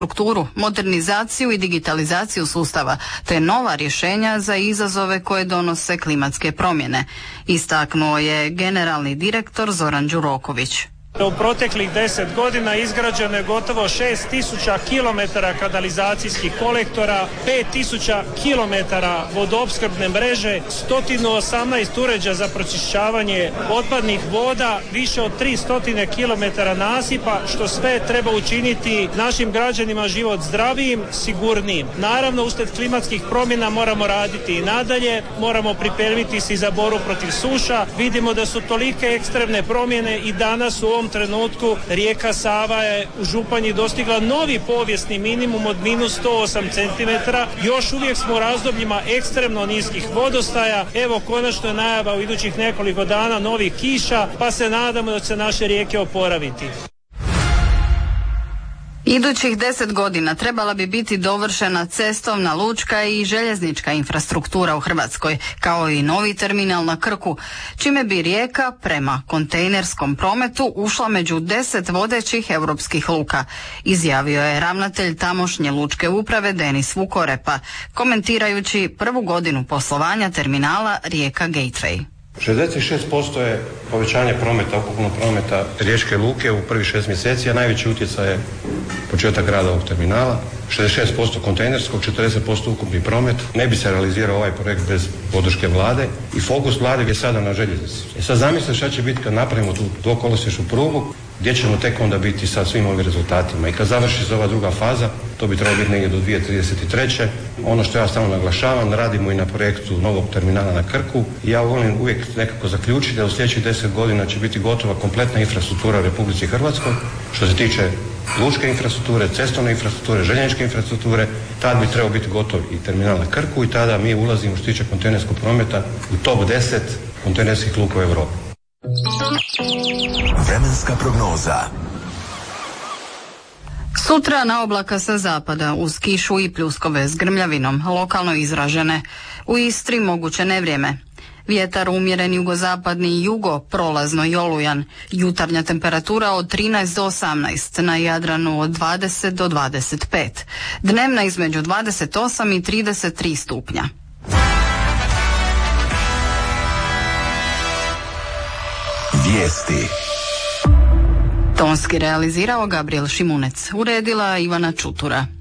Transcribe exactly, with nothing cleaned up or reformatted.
strukturu, modernizaciju i digitalizaciju sustava, te nova rješenja za izazove koje donose klimatske promjene, istaknuo je generalni direktor Zoran Đuroković. U proteklih deset godina izgrađeno je gotovo šest tisuća kilometara kanalizacijskih kolektora, pet tisuća kilometara vodoopskrbne mreže, sto osamnaest uređaja za pročišćavanje otpadnih voda, više od tristo kilometara nasipa, što sve treba učiniti našim građanima život zdravijim, sigurnijim. Naravno, uslijed klimatskih promjena moramo raditi i nadalje, moramo pripremiti se za borbu protiv suša. Vidimo da su tolike ekstremne promjene i danas u ovom trenutku rijeka Sava je u Županji dostigla novi povijesni minimum od minus sto osam centimetara. Još uvijek smo u razdobljima ekstremno niskih vodostaja. Evo, konačno je najava u idućih nekoliko dana novih kiša, pa se nadamo da će naše rijeke oporaviti. Idućih deset godina trebala bi biti dovršena cestovna, lučka i željeznička infrastruktura u Hrvatskoj, kao i novi terminal na Krku, čime bi Rijeka prema kontejnerskom prometu ušla među deset vodećih europskih luka, izjavio je ravnatelj tamošnje lučke uprave Denis Vukorepa, komentirajući prvu godinu poslovanja terminala Rijeka Gateway. šezdeset šest posto je povećanje prometa, ukupnog prometa Riječke luke u prvih šest mjeseci, a najveći utjecaj je početak rada ovog terminala. šezdeset šest posto kontejnerskog, četrdeset posto ukupni promet. Ne bi se realizirao ovaj projekt bez podrške vlade i fokus vlade je sada na željeznici. I sad zamislite šta će biti kad napravimo tu dvokolosječnu prugu, gdje ćemo tek onda biti sa svim ovim rezultatima. I kad završi se ova druga faza, to bi trebalo biti negdje do dvije tisuće trideset treće. Ono što ja stalno naglašavam, radimo i na projektu novog terminala na Krku. I ja volim uvijek nekako zaključiti da u sljedećih deset godina će biti gotova kompletna infrastruktura u Republici Hrvatskoj. Što se tiče lučke infrastrukture, cestovne infrastrukture, željezničke infrastrukture, tad bi trebao biti gotov i terminal na Krku i tada mi ulazimo što se tiče kontejnerskog prometa u top deset kontejnerskih luka u Europi. Vremenska prognoza. Sutra na oblaka sa zapada uz kišu i pljuskove s grmljavinom, lokalno izražene. U Istri moguće nevrijeme. Vjetar umjeren jugozapadni i jugo, prolazno i olujan. Jutarnja temperatura od trinaest do osamnaest, na Jadranu od dvadeset do dvadeset pet. Dnevna između dvadeset osam i trideset tri stupnja. Vijesti. Tonski realizirao Gabriel Šimunec, uredila Ivana Čutura.